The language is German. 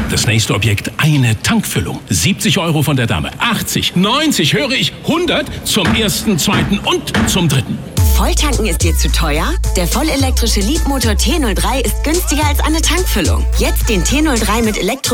Das nächste Objekt, eine Tankfüllung. 70 € von der Dame. 80, 90, höre ich 100 zum ersten, zweiten und zum dritten. Volltanken ist dir zu teuer? Der vollelektrische Leapmotor T03 ist günstiger als eine Tankfüllung. Jetzt den T03 mit